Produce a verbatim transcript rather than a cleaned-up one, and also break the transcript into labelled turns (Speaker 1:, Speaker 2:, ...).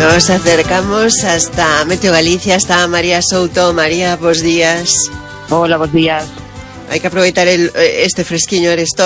Speaker 1: Nos acercamos hasta Meteo Galicia, hasta María Souto. María, bos días.
Speaker 2: Hola, bos días.
Speaker 1: Hai que aproveitar el, este fresquiño, eres